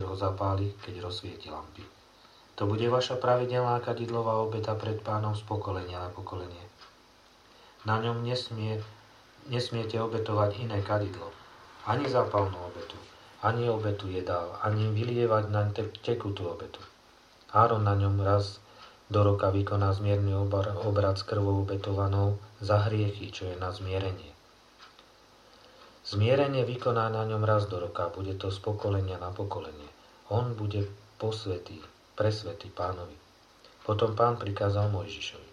ho zapáli, keď rozsvieti lampy. To bude vaša pravidelná kadidlová obeta pred Pánom z pokolenia na pokolenie. Na ňom nesmiete obetovať iné kadidlo, ani zápalnú obetu, ani obetu jedál, ani vylievať na tekutú obetu. Áron na ňom raz do roka vykoná zmierny obrad s krvou obetovanou za hriechy, čo je na zmierenie. Zmierenie vykoná na ňom raz do roka, bude to z pokolenia na pokolenie. On bude presvätý Pánovi. Potom Pán prikázal Mojžišovi.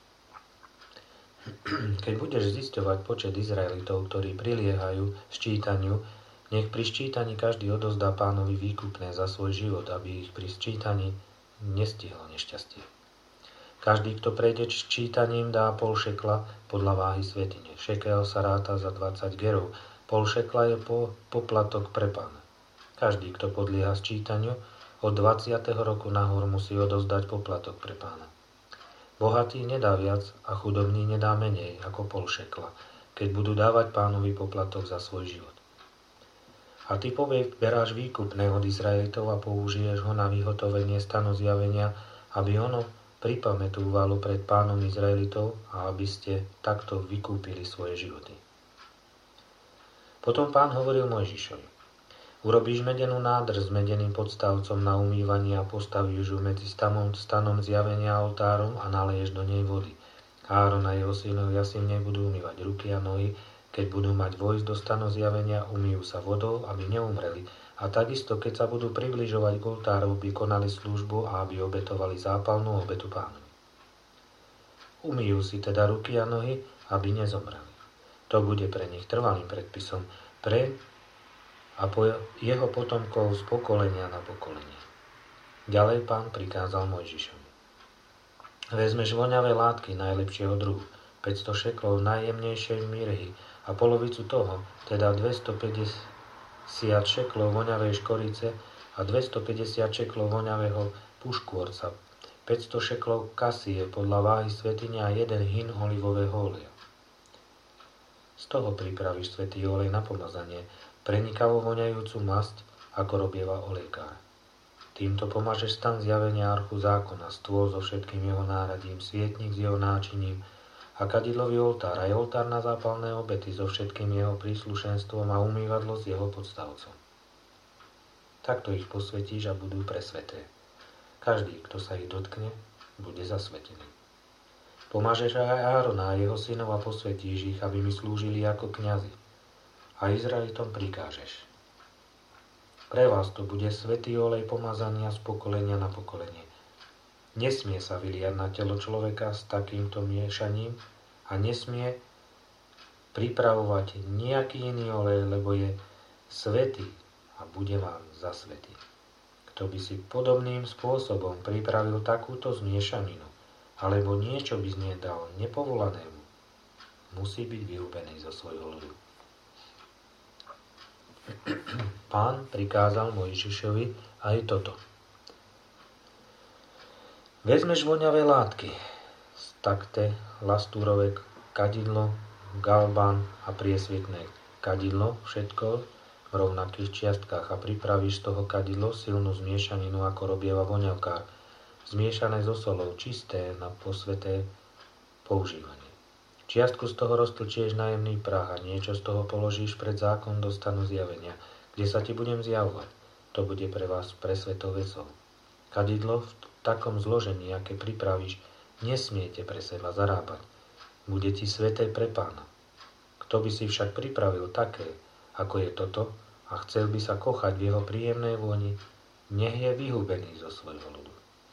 Keď budeš zisťovať počet Izraelitov, ktorí priliehajú sčítaniu, nech pri ščítaní každý odozdá Pánovi výkupné za svoj život, aby ich pri sčítaní nestihlo nešťastie. Každý, kto prejde sčítaním, dá pol šekla podľa váhy svätyne. Šekel sa ráta za 20 gerov. Pol šekla je poplatok pre Pána. Každý, kto podlieha sčítaniu, od 20. roku nahor musí odozdať poplatok pre Pána. Bohatý nedá viac a chudobný nedá menej ako pol šekla, keď budú dávať Pánovi poplatok za svoj život. A ty beráš výkupné od Izraelitov a použiješ ho na vyhotovenie stanu zjavenia, aby ono pripamätúvalo pred Pánom Izraelitov a aby ste takto vykúpili svoje životy. Potom Pán hovoril Mojžišovi: urobíš medenú nádrž s medeným podstavcom na umývanie a postavíš ju medzi stanom zjavenia a oltárom a naleješ do nej vody. Áron a jeho synovia si v nej budú umývať ruky a nohy. Keď budú mať vojsť do stanu zjavenia, umýjú sa vodou, aby neumreli. A takisto, keď sa budú približovať k oltáru, by konali službu a aby obetovali zápalnú obetu Pánovi. Umýjú si teda ruky a nohy, aby nezomreli. To bude pre nich trvalým predpisom a po jeho potomkov z pokolenia na pokolenie. Ďalej Pán prikázal Mojžišovi: vezmeš voňavé látky najlepšieho druhu, 500 šeklov najjemnejšej mirhy a polovicu toho, teda 250 šeklov voňavej škorice a 250 šeklov voňavého puškôrca, 500 šeklov kasie podľa váhy svätyne a 1 hin olivového oleja. Z toho pripravíš svätý olej na pomazanie, prenikavo voňajúcu masť, ako robieva olejkár. Týmto pomažeš stan zjavenia archu zákona, stôl so všetkým jeho náradím, svietnik s jeho náčiním a kadidlový oltár, aj oltár na zápalné obety so všetkým jeho príslušenstvom a umývadlo s jeho podstavcom. Takto ich posvetíš a budú presväté. Každý, kto sa ich dotkne, bude zasvetený. Pomažeš aj Árona a jeho synov a posvetíš ich, aby mi slúžili ako kňazi. A Izraelitom prikážeš: pre vás to bude svätý olej pomazania z pokolenia na pokolenie. Nesmie sa vyliať na telo človeka s takýmto miešaním a nesmie pripravovať nejaký iný olej, lebo je svätý a bude vám za svätý. Kto by si podobným spôsobom pripravil takúto zmiešaninu, alebo niečo by z nej dal nepovolanému, musí byť vyhubený zo svojho ľudu. Pán prikázal Mojžišovi aj toto: vezmeš voňavé látky, stakte, lastúrové kadidlo, galbán a priesvitné kadidlo, všetko v rovnakých čiastkách, a pripravíš z toho kadidlo silnú zmiešaninu, ako robieva voňavkár, zmiešané so solou, čisté na posväté používanie. Čiastku z toho roztlčieš na jemný prach a niečo z toho položíš pred zákon do stanu zjavenia, kde sa ti budem zjavovať. To bude pre vás presvätou vecou. Kadidlo v takom zložení, aké pripravíš, nesmiete pre seba zarábať. Bude ti sväté pre Pána. Kto by si však pripravil také, ako je toto, a chcel by sa kochať v jeho príjemnej vôni, nech je vyhubený zo svojho ľudu.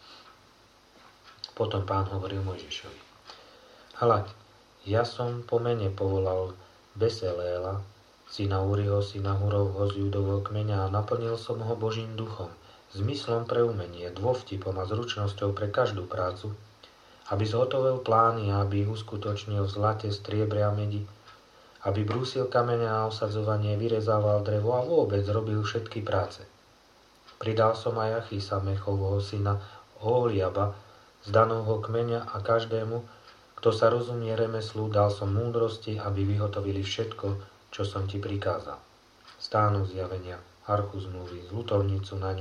Potom Pán hovoril Mojžišovi: hľaď, ja som po mene povolal Beseléla, syna Uriho, syna Hurovho z Judovho kmeňa, a naplnil som ho Božím duchom, zmyslom pre umenie, dôvtipom a zručnosťou pre každú prácu, aby zhotovil plány a aby ich uskutočnil v zlate, striebre a medi, aby brúsil kameňa a osadzovanie, vyrezával drevo a vôbec robil všetky práce. Pridal som aj Achisa, Mechovho syna, Oholiaba, z Danovho kmeňa, a každému, kto sa rozumie remeslu, dal som múdrosti, aby vyhotovili všetko, čo som ti prikázal. Stánu zjavenia, archu zmluvy, zlutovnicu na ňu